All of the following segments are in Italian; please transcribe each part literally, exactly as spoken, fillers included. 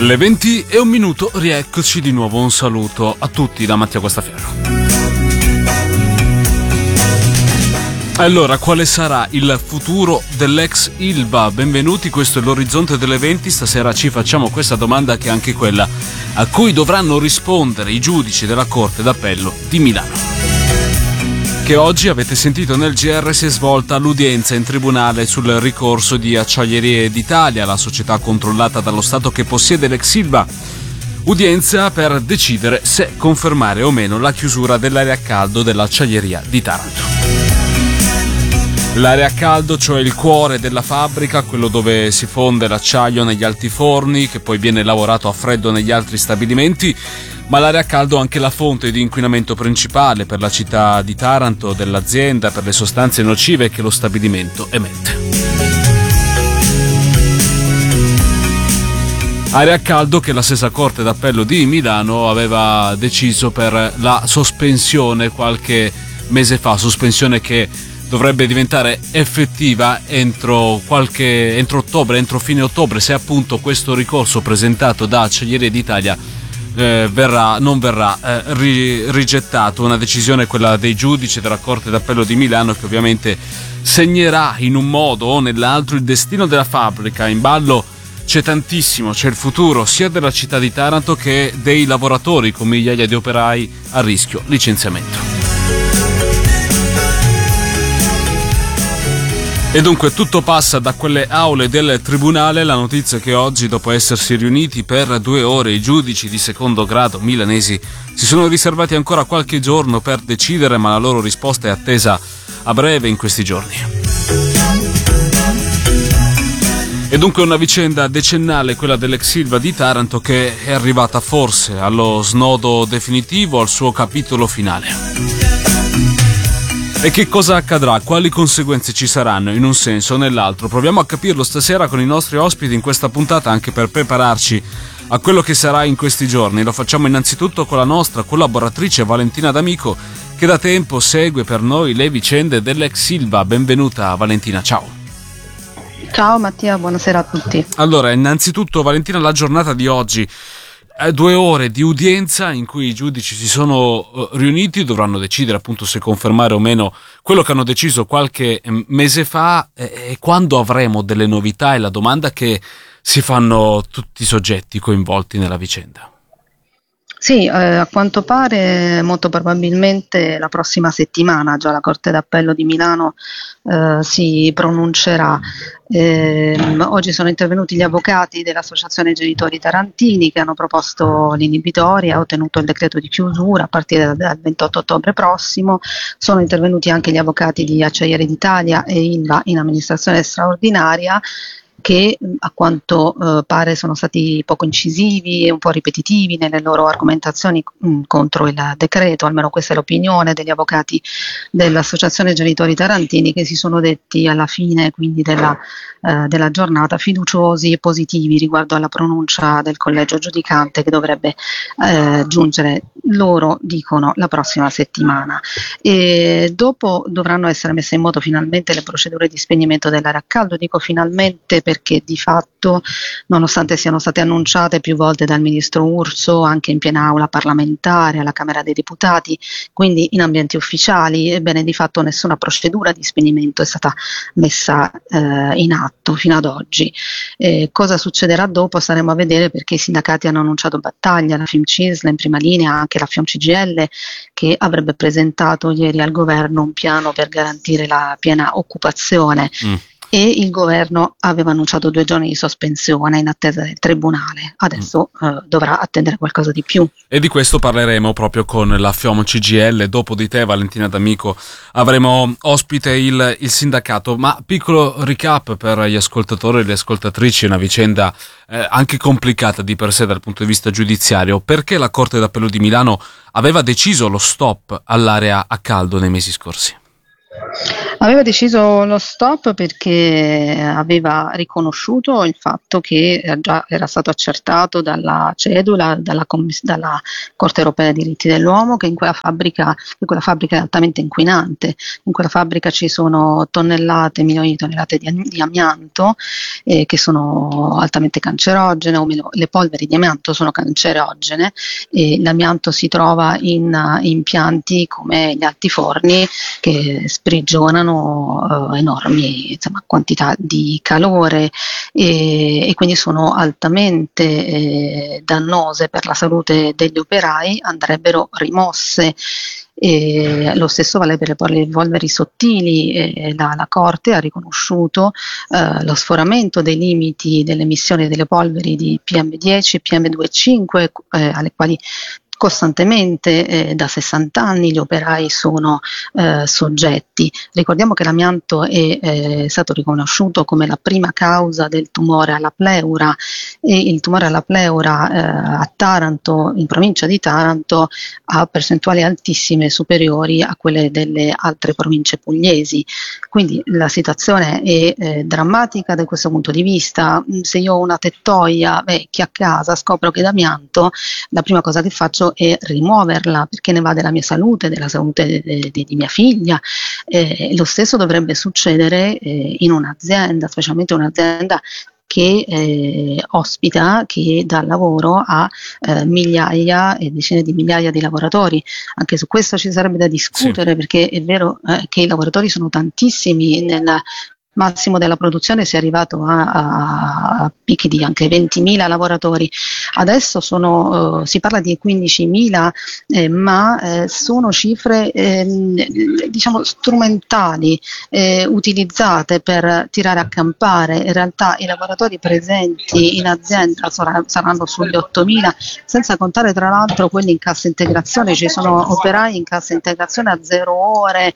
Le venti e un minuto, rieccoci di nuovo, un saluto a tutti da Mattia Guastaferro. Allora, quale sarà il futuro dell'ex Ilva? Benvenuti, questo è l'Orizzonte delle venti, stasera ci facciamo questa domanda che è anche quella a cui dovranno rispondere i giudici della Corte d'Appello di Milano. Che oggi, avete sentito nel G R, si è svolta l'udienza in tribunale sul ricorso di Acciaierie d'Italia, la società controllata dallo Stato che possiede l'ex Ilva. Udienza per decidere se confermare o meno la chiusura dell'area a caldo dell'acciaieria di Taranto. L'area a caldo, cioè il cuore della fabbrica, quello dove si fonde l'acciaio negli altiforni, che poi viene lavorato a freddo negli altri stabilimenti, ma l'area a caldo è anche la fonte di inquinamento principale per la città di Taranto, dell'azienda, per le sostanze nocive che lo stabilimento emette. Area a caldo che la stessa Corte d'Appello di Milano aveva deciso per la sospensione qualche mese fa, sospensione che dovrebbe diventare effettiva entro qualche entro ottobre, entro fine ottobre, se appunto questo ricorso presentato da Acciaierie d'Italia eh, verrà, non verrà eh, ri, rigettato. Una decisione, quella dei giudici della Corte d'Appello di Milano, che ovviamente segnerà in un modo o nell'altro il destino della fabbrica. In ballo c'è tantissimo, c'è il futuro sia della città di Taranto che dei lavoratori, con migliaia di operai a rischio licenziamento. E dunque tutto passa da quelle aule del tribunale. La notizia è che oggi, dopo essersi riuniti per due ore, i giudici di secondo grado milanesi si sono riservati ancora qualche giorno per decidere, ma la loro risposta è attesa a breve, in questi giorni. E dunque una vicenda decennale, quella dell'ex Ilva di Taranto, che è arrivata forse allo snodo definitivo, al suo capitolo finale. E che cosa accadrà? Quali conseguenze ci saranno in un senso o nell'altro? Proviamo a capirlo stasera con i nostri ospiti in questa puntata, anche per prepararci a quello che sarà in questi giorni. Lo facciamo innanzitutto con la nostra collaboratrice Valentina D'Amico, che da tempo segue per noi le vicende dell'ex Ilva. Benvenuta Valentina, ciao. Ciao Mattia, buonasera a tutti. Allora, innanzitutto Valentina, la giornata di oggi, due ore di udienza in cui i giudici si sono riuniti, dovranno decidere appunto se confermare o meno quello che hanno deciso qualche mese fa. E quando avremo delle novità è la domanda che si fanno tutti i soggetti coinvolti nella vicenda. Sì, eh, a quanto pare molto probabilmente la prossima settimana già la Corte d'Appello di Milano eh, si pronuncerà. Eh, oggi sono intervenuti gli avvocati dell'Associazione Genitori Tarantini, che hanno proposto l'inibitoria, ottenuto il decreto di chiusura a partire dal, dal ventotto ottobre prossimo. Sono intervenuti anche gli avvocati di Acciaierie d'Italia e Ilva in amministrazione straordinaria, che a quanto eh, pare sono stati poco incisivi e un po' ripetitivi nelle loro argomentazioni mh, contro il decreto. Almeno questa è l'opinione degli avvocati dell'Associazione Genitori Tarantini, che si sono detti alla fine quindi della, eh, della giornata fiduciosi e positivi riguardo alla pronuncia del collegio giudicante, che dovrebbe eh, giungere, loro dicono, la prossima settimana. E dopo dovranno essere messe in moto finalmente le procedure di spegnimento dell'area a caldo. Dico finalmente perché di fatto, nonostante siano state annunciate più volte dal ministro Urso anche in piena aula parlamentare alla Camera dei Deputati, quindi in ambienti ufficiali, ebbene di fatto nessuna procedura di spegnimento è stata messa eh, in atto fino ad oggi. Eh, cosa succederà dopo staremo a vedere, perché i sindacati hanno annunciato battaglia, la FIMCISL in prima linea, anche la FIOM C G I L, che avrebbe presentato ieri al governo un piano per garantire la piena occupazione. Mm. E il governo aveva annunciato due giorni di sospensione in attesa del tribunale. Adesso mm. eh, dovrà attendere qualcosa di più. E di questo parleremo proprio con la FIOM C G I L. Dopo di te, Valentina D'Amico, avremo ospite il, il sindacato. Ma piccolo recap per gli ascoltatori e le ascoltatrici, una vicenda eh, anche complicata di per sé dal punto di vista giudiziario. Perché la Corte d'Appello di Milano aveva deciso lo stop all'area a caldo nei mesi scorsi? Aveva deciso lo stop perché aveva riconosciuto il fatto che eh, già era stato accertato dalla cedula, dalla, commiss- dalla Corte europea dei diritti dell'uomo, che in quella fabbrica, che quella fabbrica è altamente inquinante. In quella fabbrica ci sono tonnellate, milioni di tonnellate di, am- di amianto eh, che sono altamente cancerogene, o meno, le polveri di amianto sono cancerogene, e l'amianto si trova in uh, impianti come gli altiforni che sprigionano uh, enormi, insomma, quantità di calore, e, e quindi sono altamente eh, dannose per la salute degli operai, andrebbero rimosse. E lo stesso vale per le polveri sottili. Eh, la, la Corte ha riconosciuto eh, lo sforamento dei limiti delle emissioni delle polveri di P M dieci e P M due cinque, eh, alle quali costantemente eh, da sessanta anni gli operai sono eh, soggetti. Ricordiamo che l'amianto è eh, stato riconosciuto come la prima causa del tumore alla pleura, e il tumore alla pleura eh, a Taranto, in provincia di Taranto, ha percentuali altissime, superiori a quelle delle altre province pugliesi. Quindi la situazione è eh, drammatica da questo punto di vista. Se io ho una tettoia vecchia a casa, scopro che è d'amianto, la prima cosa che faccio è rimuoverla, perché ne va della mia salute, della salute de, de, de, di mia figlia. Eh, lo stesso dovrebbe succedere eh, in un'azienda, specialmente un'azienda che eh, ospita, che dà lavoro a eh, migliaia e decine di migliaia di lavoratori. Anche su questo ci sarebbe da discutere, Sì. perché è vero eh, che i lavoratori sono tantissimi. Nel massimo della produzione si è arrivato a, a, a picchi di anche ventimila lavoratori. Adesso sono, eh, si parla di quindicimila, eh, ma eh, sono cifre eh, diciamo strumentali, eh, utilizzate per tirare a campare. In realtà i lavoratori presenti in azienda sar- saranno sugli ottomila, senza contare tra l'altro quelli in cassa integrazione. Ci sono operai in cassa integrazione a zero ore.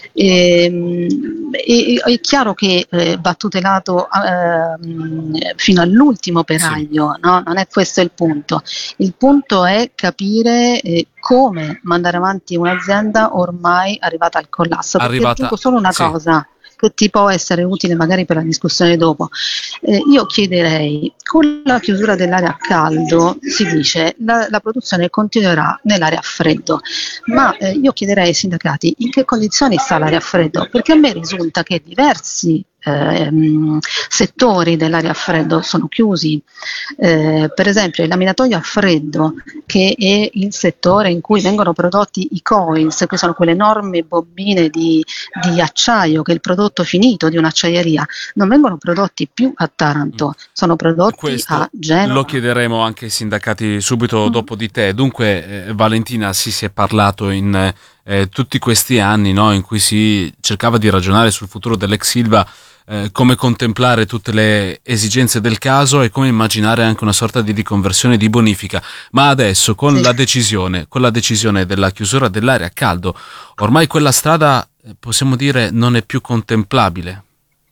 E, e, è chiaro che eh, va tutelato eh, fino all'ultimo Sì. operaio, no? Non è questo il punto. Il punto è capire eh, come mandare avanti un'azienda ormai arrivata al collasso, perché aggiungo Arrivata. solo una Sì. cosa che ti può essere utile magari per la discussione dopo. Eh, io chiederei, con la chiusura dell'area a caldo, si dice la, la produzione continuerà nell'area a freddo, ma eh, io chiederei ai sindacati in che condizioni sta l'area a freddo, perché a me risulta che diversi ehm, settori dell'area a freddo sono chiusi. Eh, per esempio il laminatoio a freddo, che è il settore in cui vengono prodotti i coils, che sono quelle enormi bobine di, di acciaio, che è il prodotto finito di un'acciaieria, non vengono prodotti più a Taranto, sono prodotti a Questo lo Genova. chiederemo anche ai sindacati subito Mm. dopo di te. Dunque, eh, Valentina, sì, si è parlato in eh, tutti questi anni, no, in cui si cercava di ragionare sul futuro dell'ex Ilva, eh, come contemplare tutte le esigenze del caso e come immaginare anche una sorta di riconversione di bonifica. Ma adesso, con Sì. la decisione, con la decisione della chiusura dell'area a caldo, ormai quella strada, eh, possiamo dire, non è più contemplabile.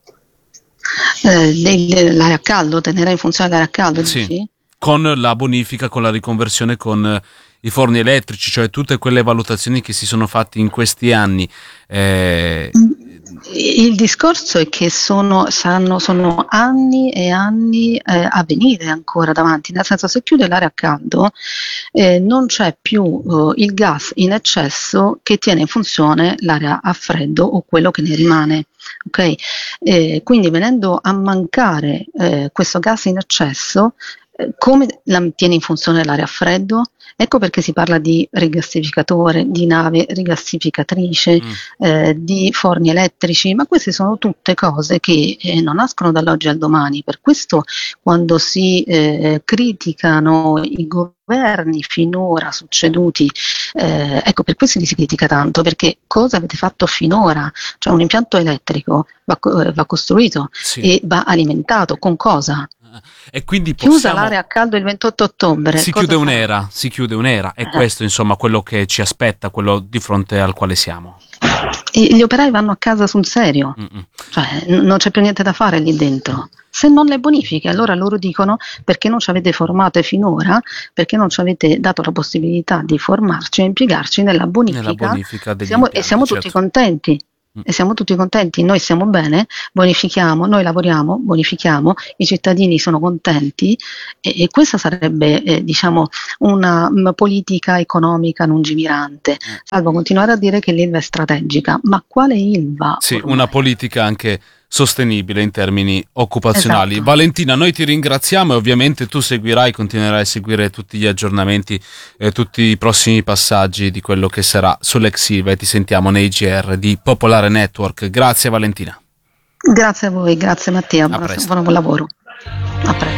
Eh, del- l'area a caldo, tenere in funzione l'area a caldo, Sì, dici? con la bonifica, con la riconversione, con eh, i forni elettrici, cioè tutte quelle valutazioni che si sono fatte in questi anni. Eh, Il discorso è che sono, saranno, sono anni e anni eh, a venire ancora davanti, nel senso, se chiude l'area a caldo eh, non c'è più eh, il gas in eccesso che tiene in funzione l'area a freddo o quello che ne rimane. Okay? Eh, quindi venendo a mancare eh, questo gas in eccesso, eh, come la tiene in funzione l'area a freddo? Ecco perché si parla di rigassificatore, di nave rigassificatrice, mm, eh, di forni elettrici, ma queste sono tutte cose che eh, non nascono dall'oggi al domani. Per questo quando si eh, criticano i governi finora succeduti, eh, ecco, per questo li si critica tanto, perché cosa avete fatto finora? Cioè un impianto elettrico va, co- va costruito sì. e va alimentato con cosa? E quindi Chiusa possiamo. l'area a caldo il ventotto ottobre, Si cosa chiude fa? un'era, si chiude un'era, e Eh, questo, insomma, quello che ci aspetta, quello di fronte al quale siamo. e gli operai vanno a casa sul serio, Mm-mm. cioè n- non c'è più niente da fare lì dentro. Se non le bonifiche, allora loro dicono perché non ci avete formate finora, perché non ci avete dato la possibilità di formarci e impiegarci nella Nella bonifica, bonifica degli siamo, e impianti, siamo tutti certo. contenti. e siamo tutti contenti, noi stiamo bene, bonifichiamo, noi lavoriamo, bonifichiamo, i cittadini sono contenti e, e questa sarebbe eh, diciamo una, una politica economica lungimirante, salvo continuare a dire che l'Ilva è strategica, ma quale Ilva? Sì, ormai? una politica anche sostenibile in termini occupazionali. Esatto. Valentina, noi ti ringraziamo e ovviamente tu seguirai, continuerai a seguire tutti gli aggiornamenti e tutti i prossimi passaggi di quello che sarà sull'ex Ilva e ti sentiamo nei G R di Popolare Network. Grazie Valentina. Grazie a voi, grazie Mattia, buon, buon lavoro. A presto.